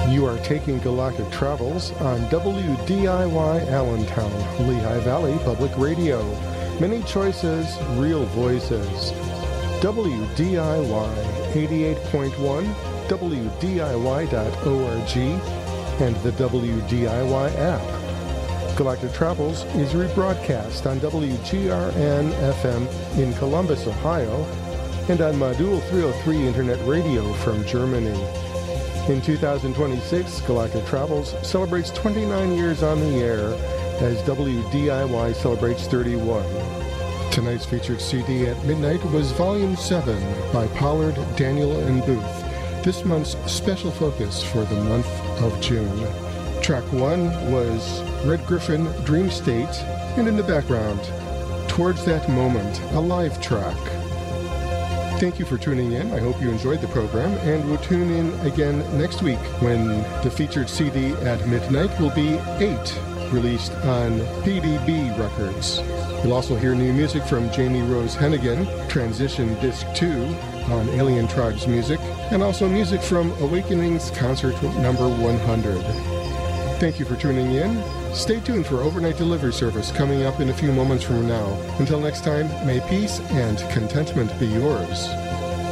You are taking Galactic Travels on WDIY Allentown, Lehigh Valley Public Radio. Many choices, real voices. WDIY 88.1, WDIY.org, and the WDIY app. Galactic Travels is rebroadcast on WGRN-FM in Columbus, Ohio, and on Modul 303 Internet Radio from Germany. In 2026, Galactic Travels celebrates 29 years on the air as WDIY celebrates 31. Tonight's featured CD at midnight was Volume 7 by Pollard, Daniel, and Booth, this month's special focus for the month of June. Track 1 was Red Griffin, Dream State, and in the background, Towards That Moment, a live track. Thank you for tuning in. I hope you enjoyed the program, and we'll tune in again next week when the featured CD at midnight will be 8, released on PDB Records. You'll also hear new music from Jamie Rose Hennigan, Transition Disc 2 on Alien Tribes Music, and also music from Awakenings Concert number 100. Thank you for tuning in. Stay tuned for overnight delivery service coming up in a few moments from now. Until next time, may peace and contentment be yours.